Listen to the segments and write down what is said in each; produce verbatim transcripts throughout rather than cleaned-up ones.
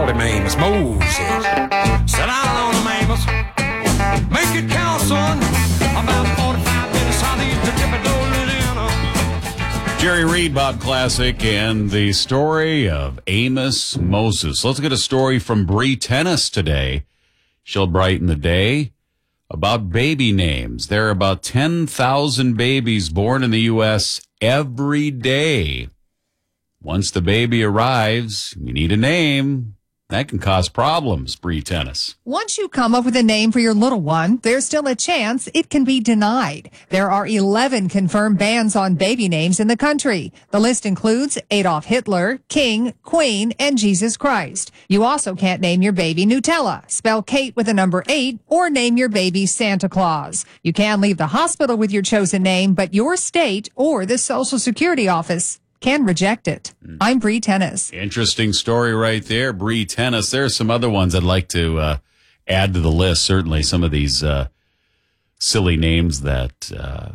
Lord, his name is Moses. Sit down on him, Amos. Make it count, son. About forty-five minutes southeast of Thibodaux, Louisiana. Jerry Reed, Bob Classic, and the story of Amos Moses. Let's get a story from Bree Tennis today. She'll brighten the day about baby names. There are about ten thousand babies born in the U S every day. Once the baby arrives, you need a name. That can cause problems, Bree Tennis. Once you come up with a name for your little one, there's still a chance it can be denied. There are eleven confirmed bans on baby names in the country. The list includes Adolf Hitler, King, Queen, and Jesus Christ. You also can't name your baby Nutella, spell Kate with a number eight, or name your baby Santa Claus. You can leave the hospital with your chosen name, but your state or the Social Security office can reject it. I'm Bree Tennis. Interesting story right there, Bree Tennis. There are some other ones I'd like to uh, add to the list. Certainly some of these uh, silly names that uh,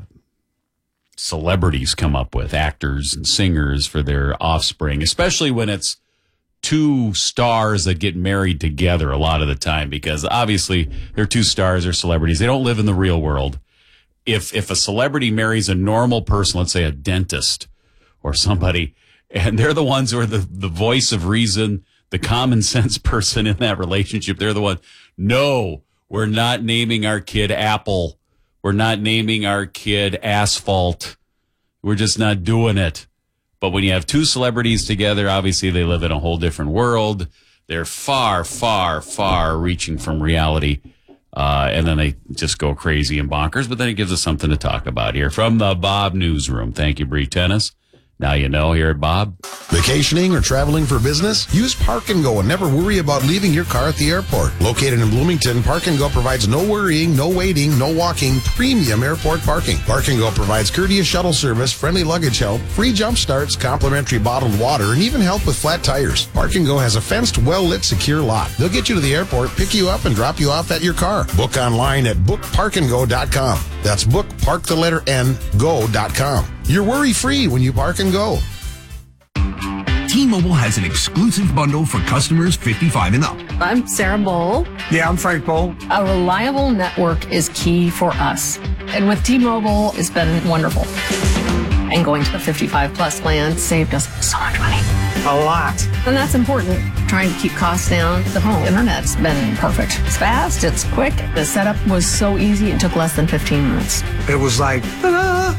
celebrities come up with, actors and singers for their offspring, especially when it's two stars that get married together a lot of the time, because obviously they're two stars, they're celebrities. They don't live in the real world. If if a celebrity marries a normal person, let's say a dentist, or somebody, and they're the ones who are the, the voice of reason, the common sense person in that relationship. They're the one, no, we're not naming our kid Apple. We're not naming our kid Asphalt. We're just not doing it. But when you have two celebrities together, obviously they live in a whole different world. They're far, far, far reaching from reality. Uh, and then they just go crazy and bonkers. But then it gives us something to talk about here from the Bob Newsroom. Thank you, Bree Tennis. Now you know here at Bob. Vacationing or traveling for business? Use Park and Go and never worry about leaving your car at the airport. Located in Bloomington, Park and Go provides no worrying, no waiting, no walking, premium airport parking. Park and Go provides courteous shuttle service, friendly luggage help, free jump starts, complimentary bottled water, and even help with flat tires. Park and Go has a fenced, well-lit, secure lot. They'll get you to the airport, pick you up, and drop you off at your car. Book online at book park and go dot com. That's book, park the letter N, go dot com. You're worry-free when you park and go. T-Mobile has an exclusive bundle for customers fifty-five and up. I'm Sarah Bowl. Yeah, I'm Frank Bowl. A reliable network is key for us. And with T-Mobile, it's been wonderful. And going to the fifty-five plus plan saved us so much money. A lot. And that's important. Trying to keep costs down. The home internet's been perfect. It's fast, it's quick. The setup was so easy, it took less than fifteen minutes. It was like, ta-da!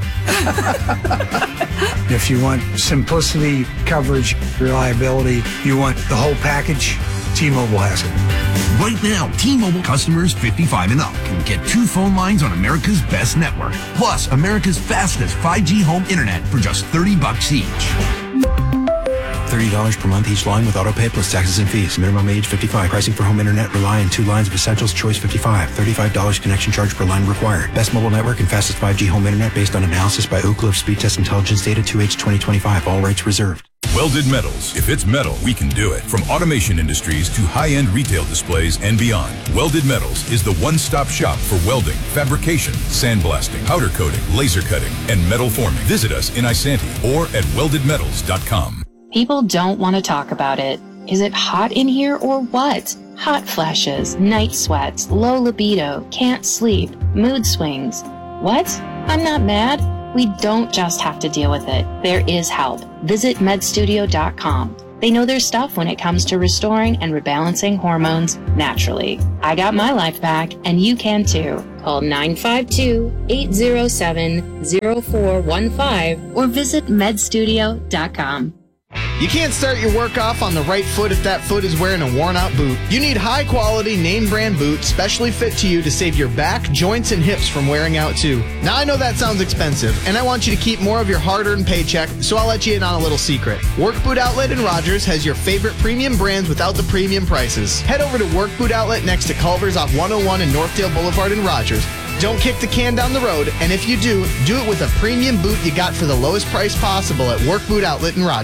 If you want simplicity, coverage, reliability, you want the whole package, T-Mobile has it. Right now, T-Mobile customers fifty-five and up can get two phone lines on America's best network, plus America's fastest five G home internet for just thirty bucks each. thirty dollars per month each line with autopay plus taxes and fees. Minimum age fifty-five. Pricing for home internet rely on two lines of Essentials Choice fifty-five. thirty-five dollars connection charge per line required. Best mobile network and fastest five G home internet based on analysis by Ookla of Speed Test Intelligence data two H twenty twenty-five. All rights reserved. Welded Metals. If it's metal, we can do it. From automation industries to high-end retail displays and beyond, Welded Metals is the one-stop shop for welding, fabrication, sandblasting, powder coating, laser cutting, and metal forming. Visit us in Isanti or at welded metals dot com. People don't want to talk about it. Is it hot in here or what? Hot flashes, night sweats, low libido, can't sleep, mood swings. What? I'm not mad. We don't just have to deal with it. There is help. Visit med studio dot com. They know their stuff when it comes to restoring and rebalancing hormones naturally. I got my life back, and you can too. Call nine five two, eight zero seven, zero four one five or visit med studio dot com. You can't start your work off on the right foot if that foot is wearing a worn-out boot. You need high-quality, name-brand boot specially fit to you to save your back, joints, and hips from wearing out too. Now, I know that sounds expensive, and I want you to keep more of your hard-earned paycheck, so I'll let you in on a little secret. Work Boot Outlet in Rogers has your favorite premium brands without the premium prices. Head over to Work Boot Outlet next to Culver's off one oh one and Northdale Boulevard in Rogers. Don't kick the can down the road, and if you do, do it with a premium boot you got for the lowest price possible at Work Boot Outlet in Rogers.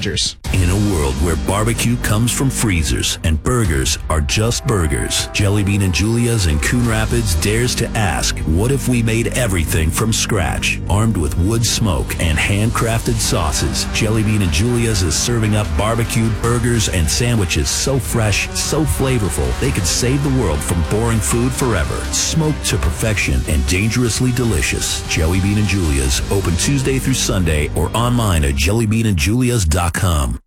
In a world where barbecue comes from freezers and burgers are just burgers, Jelly Bean and Julia's in Coon Rapids dares to ask, what if we made everything from scratch? Armed with wood smoke and handcrafted sauces, Jelly Bean and Julia's is serving up barbecued burgers and sandwiches so fresh, so flavorful, they could save the world from boring food forever. Smoked to perfection and dangerously delicious. Jelly Bean and Julia's, open Tuesday through Sunday or online at jelly bean and julias dot com.